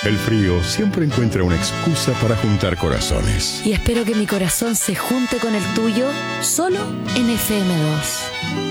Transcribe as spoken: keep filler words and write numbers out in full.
El frío siempre encuentra una excusa para juntar corazones. Y espero que mi corazón se junte con el tuyo solo en F M dos.